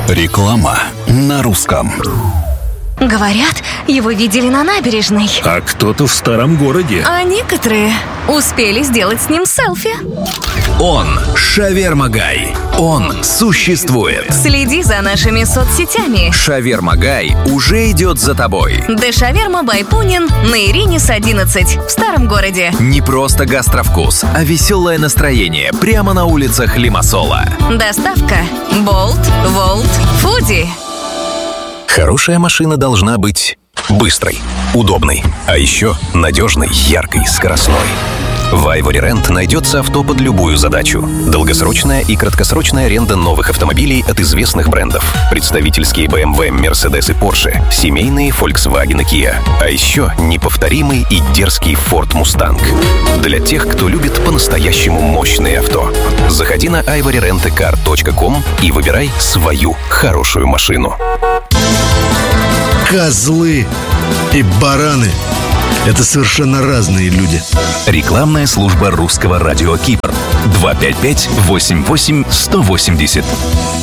Реклама на русском. Говорят, его видели на набережной. А кто-то в старом городе. А некоторые успели сделать с ним селфи. Он Шаверма Гай. Он существует. Следи за нашими соцсетями. Шаверма Гай уже идет за тобой. Де Шаверма бай Пунин на Иринис 11 в старом городе. Не просто гастровкус, а веселое настроение прямо на улицах Лимассола. Доставка Болт, Волт, Фуди. Хорошая машина должна быть быстрой, удобной, а еще надежной, яркой, скоростной. В Ivory Rent найдется авто под любую задачу. Долгосрочная и краткосрочная аренда новых автомобилей от известных брендов. Представительские BMW, Mercedes и Porsche. Семейные Volkswagen и Kia. А еще неповторимый и дерзкий Ford Mustang. Для тех, кто любит по-настоящему мощные авто. Заходи на ivoryrentcar.com и выбирай свою хорошую машину. Козлы и бараны – это совершенно разные люди. Рекламная служба русского радио Кипр. 255-88-180.